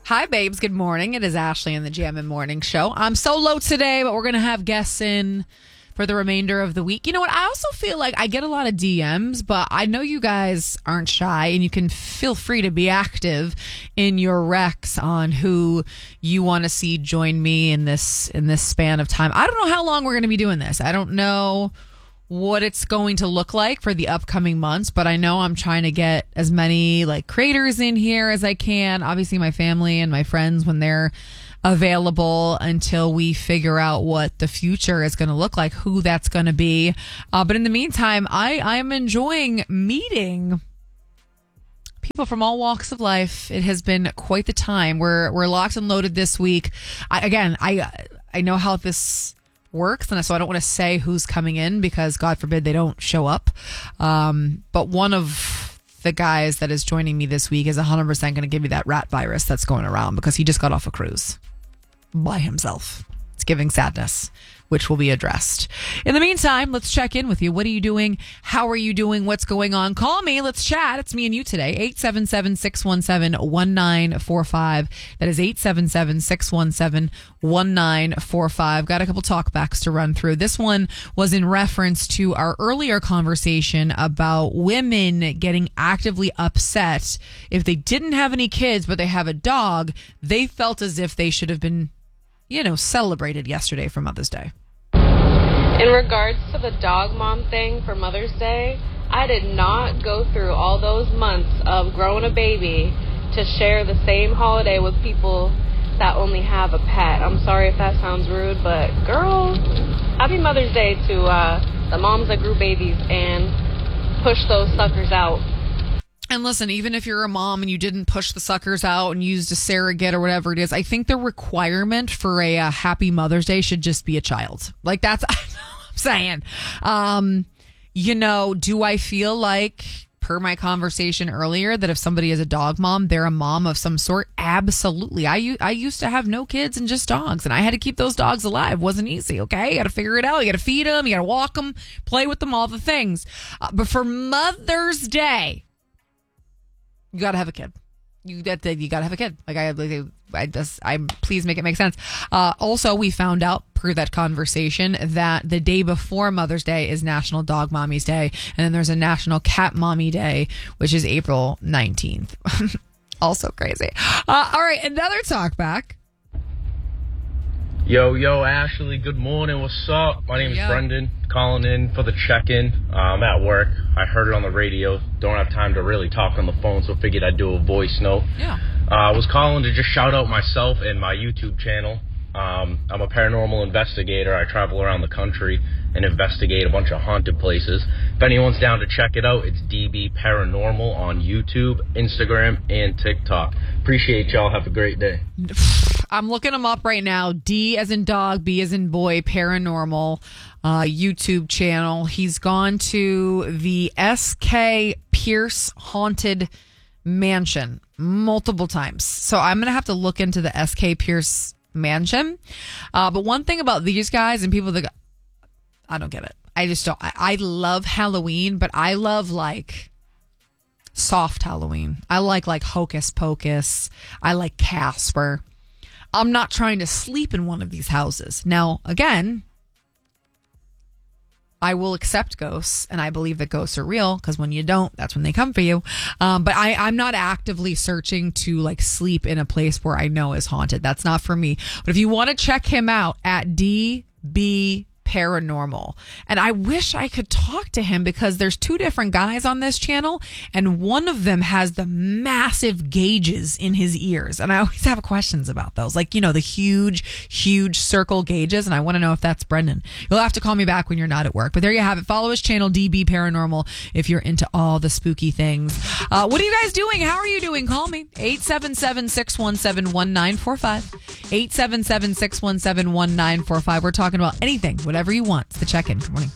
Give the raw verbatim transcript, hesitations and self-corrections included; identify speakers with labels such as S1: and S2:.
S1: Hi, babes. Good morning. It is Ashley in the Jammin' Morning Show. I'm solo today, but we're going to have guests in for the remainder of the week. You know what? I also feel like I get a lot of D Ms, but I know you guys aren't shy, and you can feel free to be active in your recs on who you want to see join me in this in this span of time. I don't know how long we're going to be doing this. I don't know what it's going to look like for the upcoming months, but I know I'm trying to get as many like creators in here as I can. Obviously my family and my friends when they're available until we figure out what the future is going to look like, who that's going to be. Uh, but in the meantime, I, I'm enjoying meeting people from all walks of life. It has been quite the time. We're, we're locked and loaded this week. I, again, I, I know how this works, and so I don't want to say who's coming in because God forbid they don't show up. Um, but one of the guys that is joining me this week is one hundred percent going to give me that rat virus that's going around because he just got off a cruise by himself. It's giving sadness, which will be addressed. In the meantime, let's check in with you. What are you doing? How are you doing? What's going on? Call me. Let's chat. It's me and you today. eight seven seven, six one seven, one nine four five. That is eight seven seven, six one seven, one nine four five. Got a couple talkbacks to run through. This one was in reference to our earlier conversation about women getting actively upset if they didn't have any kids, but they have a dog. They felt as if they should have been, you know, celebrated yesterday for Mother's Day.
S2: In regards to the dog mom thing for Mother's Day, I did not go through all those months of growing a baby to share the same holiday with people that only have a pet. I'm sorry if that sounds rude, but girl, happy Mother's Day to uh, the moms that grew babies and push those suckers out.
S1: And listen, even if you're a mom and you didn't push the suckers out and used a surrogate or whatever it is, I think the requirement for a, a happy Mother's Day should just be a child. Like that's what I'm saying. Um, you know, do I feel like, per my conversation earlier, that if somebody is a dog mom, they're a mom of some sort? Absolutely. I, u- I used to have no kids and just dogs, and I had to keep those dogs alive. It wasn't easy, okay? You got to figure it out. You got to feed them. You got to walk them, play with them, all the things. Uh, but for Mother's Day, you gotta have a kid. You that you gotta have a kid. Like I, like, I just, I please make it make sense. Uh, also, we found out per that conversation that the day before Mother's Day is National Dog Mommy's Day, and then there's a National Cat Mommy Day, which is April nineteenth. Also crazy. Uh, all right, another talk back.
S3: Yo, yo, Ashley, good morning. What's up? My name is
S1: Yo.
S3: Brendan, calling in for the check-in. Uh, I'm at work. I heard it on the radio. Don't have time to really talk on the phone, so figured I'd do a voice note.
S1: Yeah.
S3: Uh, I was calling to just shout out myself and my YouTube channel. Um, I'm a paranormal investigator. I travel around the country and investigate a bunch of haunted places. If anyone's down to check it out, it's D B Paranormal on YouTube, Instagram, and TikTok. Appreciate y'all. Have a great day.
S1: I'm looking them up right now. D as in dog, B as in boy, Paranormal uh, YouTube channel. He's gone to the S K Pierce Haunted Mansion multiple times. So I'm going to have to look into the S K Pierce Mansion. Uh, but one thing about these guys and people that, I don't get it. I just don't. I, I love Halloween, but I love like soft Halloween. I like like Hocus Pocus. I like Casper. I'm not trying to sleep in one of these houses. Now, again, I will accept ghosts, and I believe that ghosts are real, because when you don't, that's when they come for you. Um, but I, I'm not actively searching to like sleep in a place where I know is haunted. That's not for me. But if you want to check him out at D B Paranormal, and I wish I could talk to him because there's two different guys on this channel, and one of them has the massive gauges in his ears, and I always have questions about those, like, you know, the huge huge circle gauges, and I want to know if that's Brendan. You'll have to call me back when you're not at work, but there you have it. Follow his channel, D B Paranormal, if you're into all the spooky things. Uh, what are you guys doing? How are you doing? Call me eight seven seven, six one seven, one nine four five, eight seven seven, six one seven, one nine four five. We're talking about anything, whatever you want. It's the check-in. Good morning.